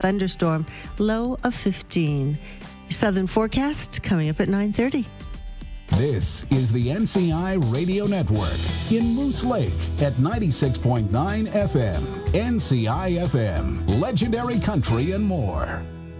thunderstorm, low of 15. Southern forecast coming up at 9:30. This is the NCI Radio Network in Moose Lake at 96.9 FM. NCI FM, legendary country and more.